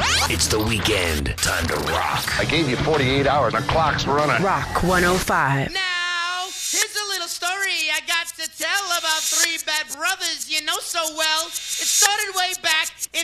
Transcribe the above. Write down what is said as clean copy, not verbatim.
It's the weekend. Time to rock. I gave you 48 hours. The clock's running. Rock 105. Now, here's a little story I got to tell about three bad brothers